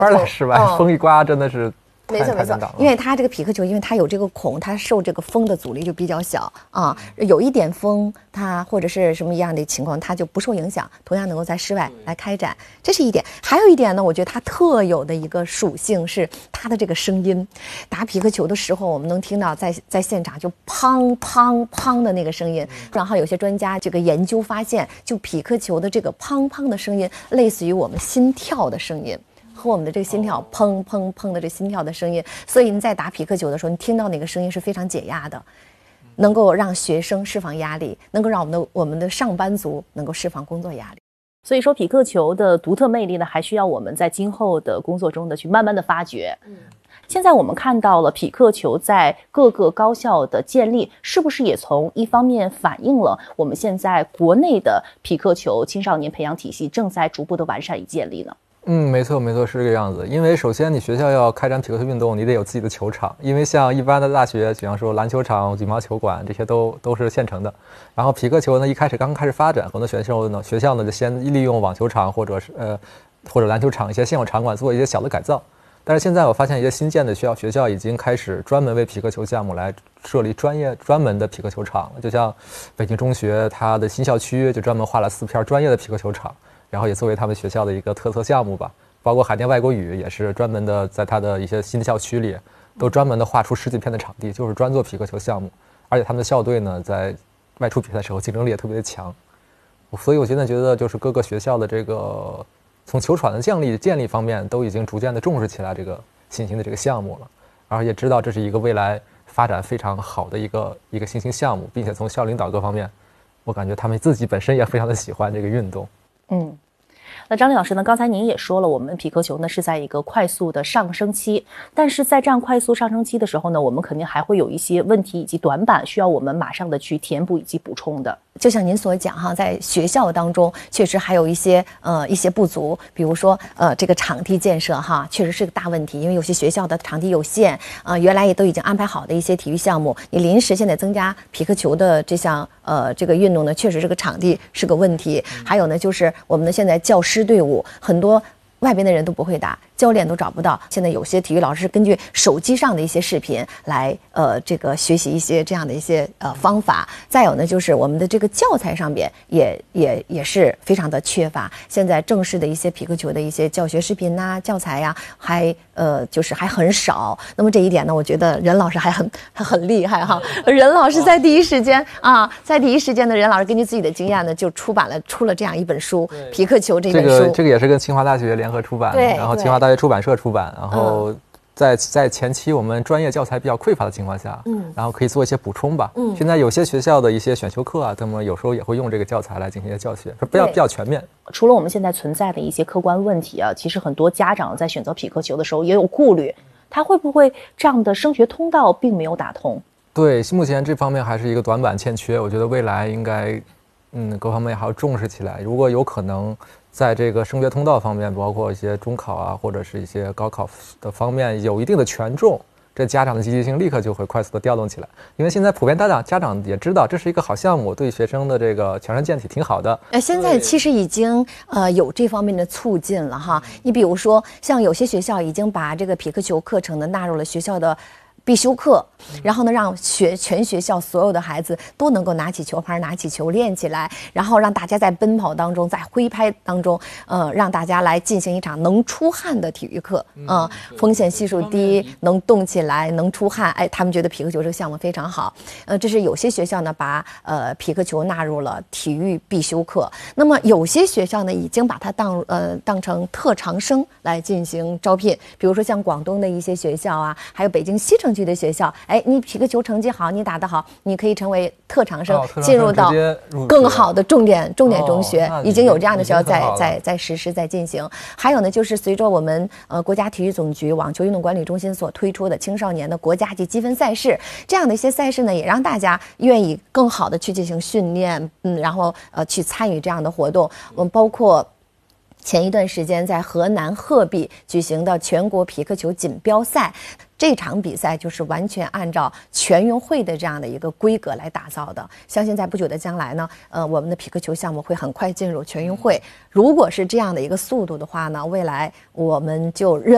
班来失败，风一刮真的是。 没错没错，因为它这个匹克球，因为它有这个孔，它受这个风的阻力就比较小啊。有一点风，它或者是什么样的情况，它就不受影响，同样能够在室外来开展，这是一点。还有一点呢，我觉得它特有的一个属性是它的这个声音。打匹克球的时候，我们能听到在现场就砰砰砰的那个声音。然后有些专家这个研究发现，就匹克球的这个砰砰的声音，类似于我们心跳的声音。和我们的这个心跳砰砰砰的这心跳的声音，所以你在打匹克球的时候，你听到那个声音是非常解压的，能够让学生释放压力，能够让我们的上班族能够释放工作压力。 所以说，匹克球的独特魅力呢，还需要我们在今后的工作中的去慢慢的发掘。现在我们看到了匹克球在各个高校的建立，是不是也从一方面反映了我们现在国内的匹克球青少年培养体系正在逐步的完善与建立呢？ 没错没错，是这个样子。因为首先你学校要开展匹克球运动，你得有自己的球场。因为像一般的大学，比方说篮球场、羽毛球馆这些都是现成的。然后匹克球呢，刚开始发展，很多学校呢就先利用网球场或者篮球场一些现有场馆做一些小的改造。但是现在我发现一些新建的学校已经开始专门为匹克球项目来设立专门的匹克球场了。就像北京中学，它的新校区就专门画了4片专业的匹克球场。然后也作为他们学校的一个特色项目吧，包括海淀外国语也是专门的，在它的一些新校区里，都专门的划出10几片的场地，就是专做匹克球项目。而且他们的校队呢，在外出比赛的时候竞争力也特别的强。所以我现在觉得，就是各个学校的这个从球场的建立方面，都已经逐渐的重视起来这个新兴的这个项目了，然后也知道这是一个未来发展非常好的一个新兴项目，并且从校领导各方面，我感觉他们自己本身也非常的喜欢这个运动。 那张丽老师呢？刚才您也说了，我们匹克球呢是在一个快速的上升期，但是在这样快速上升期的时候呢，我们肯定还会有一些问题以及短板，需要我们马上的去填补以及补充的。 就像您所讲哈，在学校当中确实还有一些不足，比如说这个场地建设哈，确实是个大问题，因为有些学校的场地有限原来也都已经安排好的一些体育项目，你临时现在增加匹克球的这项这个运动呢，确实这个场地是个问题。还有呢，就是我们的现在教师队伍很多外边的人都不会打，教练都找不到。现在有些体育老师根据手机上的一些视频来这个学习一些这样的一些方法。再有呢，就是我们的这个教材上边也是非常的缺乏。现在正式的一些匹克球的一些教学视频呐、教材呀，就是还很少。那么这一点呢，我觉得任老师还很厉害哈。任老师在第一时间的任老师根据自己的经验呢，就出了这样一本书《匹克球》这本书。 这个也是跟清华大学联合出版，然后清华大学出版社出版，然后在前期我们专业教材比较匮乏的情况下，然后可以做一些补充吧。现在有些学校的一些选修课啊，他们有时候也会用这个教材来进行一些教学，比较全面。 除了我们现在存在的一些客观问题啊，其实很多家长在选择匹克球的时候也有顾虑，他会不会这样的升学通道并没有打通？ 对，目前这方面还是一个短板欠缺，我觉得未来应该各方面还要重视起来。如果有可能在这个升学通道方面，包括一些中考啊，或者是一些高考的方面有一定的权重，这家长的积极性立刻就会快速的调动起来。因为现在普遍家长也知道这是一个好项目，对学生的这个强身健体挺好的。 现在其实已经有这方面的促进了哈。你比如说，像有些学校已经把这个匹克球课程呢纳入了学校的必修课，然后呢，让全学校所有的孩子都能够拿起球拍、拿起球练起来，然后让大家在奔跑当中、在挥拍当中，让大家来进行一场能出汗的体育课，风险系数低，能动起来，能出汗，他们觉得匹克球这个项目非常好。这是有些学校呢把匹克球纳入了体育必修课，那么有些学校呢已经把它当成特长生来进行招聘，比如说像广东的一些学校啊，还有北京西城区的学校，你匹克球成绩好，你打得好，你可以成为特长生，进入到更好的重点中学，已经有这样的学校在实施在进行。还有呢，就是随着我们国家体育总局网球运动管理中心所推出的青少年的国家级积分赛事，这样的一些赛事呢，也让大家愿意更好的去进行训练，然后去参与这样的活动。我们包括前一段时间在河南鹤壁举行的全国匹克球锦标赛，这场比赛就是完全按照全运会的这样的一个规格来打造的。相信在不久的将来呢，我们的匹克球项目会很快进入全运会。如果是这样的一个速度的话呢，未来我们就